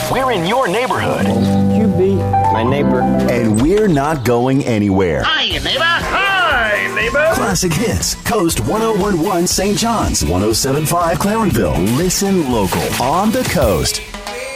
We're in your neighborhood. You be my neighbor. And we're not going anywhere. Hi, neighbor. Hi, neighbor. Classic Hits, Coast 1011 St. John's, 1075 Clarenville. Listen local, on the coast.